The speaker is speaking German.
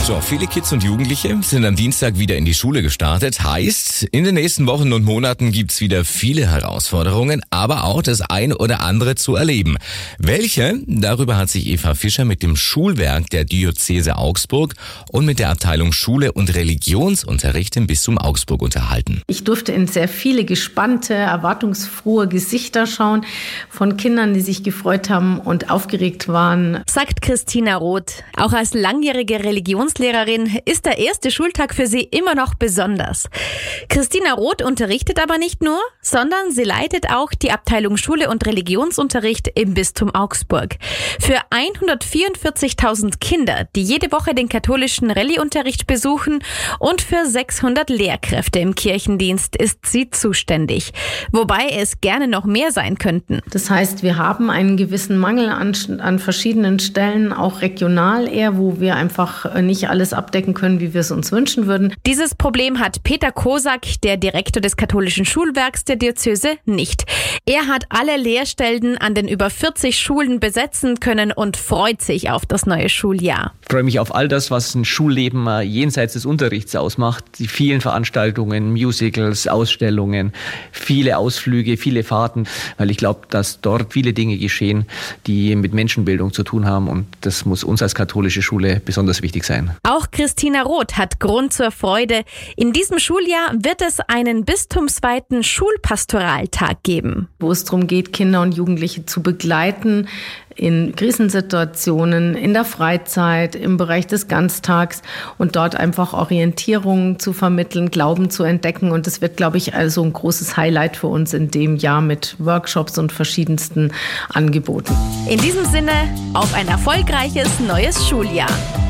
So, viele Kids und Jugendliche sind am Dienstag wieder in die Schule gestartet. Heißt, in den nächsten Wochen und Monaten gibt's wieder viele Herausforderungen, aber auch das ein oder andere zu erleben. Welche? Darüber hat sich Eva Fischer mit dem Schulwerk der Diözese Augsburg und mit der Abteilung Schule und Religionsunterricht im Bistum Augsburg unterhalten. Ich durfte in sehr viele gespannte, erwartungsfrohe Gesichter schauen von Kindern, die sich gefreut haben und aufgeregt waren. Sagt Christina Roth. Auch als langjährige Religionslehrerin ist der erste Schultag für sie immer noch besonders. Christina Roth unterrichtet aber nicht nur, sondern sie leitet auch die Abteilung Schule und Religionsunterricht im Bistum Augsburg. Für 144.000 Kinder, die jede Woche den katholischen Rallye-Unterricht besuchen, und für 600 Lehrkräfte im Kirchendienst ist sie zuständig. Wobei es gerne noch mehr sein könnten. Das heißt, wir haben einen gewissen Mangel an verschiedenen Stellen, auch regional eher, wo wir einfach nicht alles abdecken können, wie wir es uns wünschen würden. Dieses Problem hat Peter Kosak, der Direktor des katholischen Schulwerks der Diözese, nicht. Er hat alle Lehrstellen an den über 40 Schulen besetzen können und freut sich auf das neue Schuljahr. Ich freue mich auf all das, was ein Schulleben jenseits des Unterrichts ausmacht. Die vielen Veranstaltungen, Musicals, Ausstellungen, viele Ausflüge, viele Fahrten, weil ich glaube, dass dort viele Dinge geschehen, die mit Menschenbildung zu tun haben, und das muss uns als katholische Schule besonders wichtig sein. Auch Christina Roth hat Grund zur Freude. In diesem Schuljahr wird es einen bistumsweiten Schulpastoraltag geben, wo es darum geht, Kinder und Jugendliche zu begleiten in Krisensituationen, in der Freizeit, im Bereich des Ganztags und dort einfach Orientierung zu vermitteln, Glauben zu entdecken. Und das wird, glaube ich, also ein großes Highlight für uns in dem Jahr mit Workshops und verschiedensten Angeboten. In diesem Sinne, auf ein erfolgreiches neues Schuljahr.